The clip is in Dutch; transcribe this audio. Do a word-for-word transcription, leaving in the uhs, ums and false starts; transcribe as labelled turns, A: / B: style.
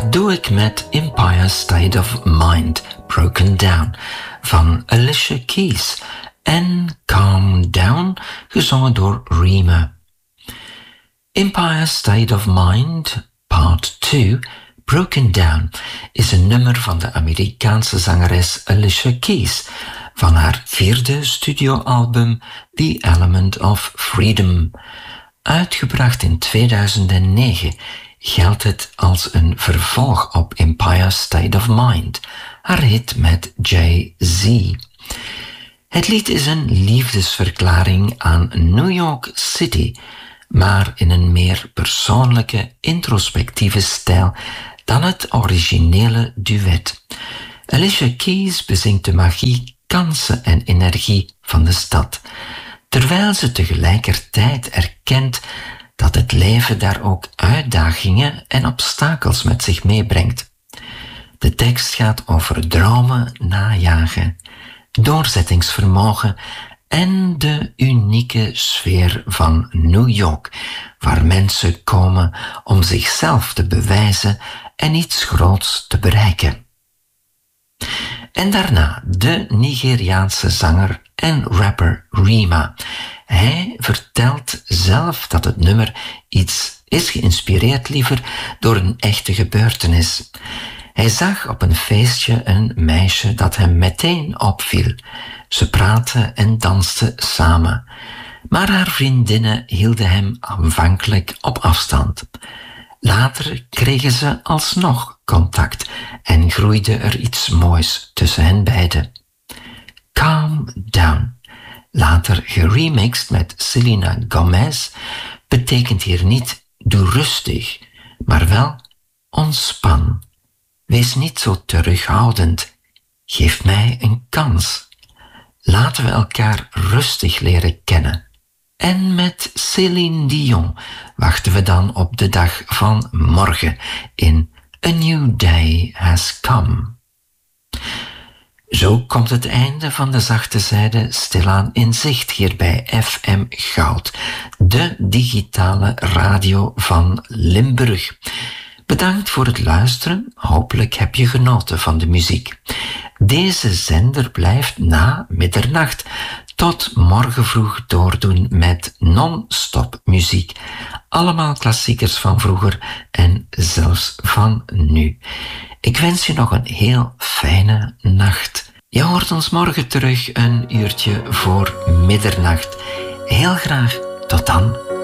A: dat doe ik met Empire State of Mind, Broken Down, van Alicia Keys en Calm Down, gezongen door Rema. Empire State of Mind, Part twee, Broken Down, is een nummer van de Amerikaanse zangeres Alicia Keys van haar vierde studioalbum The Element of Freedom. Uitgebracht in tweeduizend negen geldt het als een vervolg op Empire State of Mind, haar hit met Jay-Z. Het lied is een liefdesverklaring aan New York City, maar in een meer persoonlijke, introspectieve stijl dan het originele duet. Alicia Keys bezingt de magie, kansen en energie van de stad, terwijl ze tegelijkertijd erkent dat het leven daar ook uitdagingen en obstakels met zich meebrengt. De tekst gaat over dromen najagen, doorzettingsvermogen en de unieke sfeer van New York, waar mensen komen om zichzelf te bewijzen en iets groots te bereiken. En daarna de Nigeriaanse zanger en rapper Rema. Hij vertelt zelf dat het nummer iets is geïnspireerd liever door een echte gebeurtenis. Hij zag op een feestje een meisje dat hem meteen opviel. Ze praten en dansten samen, maar haar vriendinnen hielden hem aanvankelijk op afstand. Later kregen ze alsnog contact en groeide er iets moois tussen hen beiden. Calm Down, later geremixed met Selena Gomez, betekent hier niet doe rustig, maar wel ontspan. Wees niet zo terughoudend. Geef mij een kans. Laten we elkaar rustig leren kennen. En met Céline Dion wachten we dan op de dag van morgen in A New Day Has Come. Zo komt het einde van de zachte zijde stilaan in zicht hier bij F M Goud, de digitale radio van Limburg. Bedankt voor het luisteren. Hopelijk heb je genoten van de muziek. Deze zender blijft na middernacht tot morgen vroeg doordoen met non-stop muziek. Allemaal klassiekers van vroeger en zelfs van nu. Ik wens je nog een heel fijne nacht. Je hoort ons morgen terug een uurtje voor middernacht. Heel graag tot dan.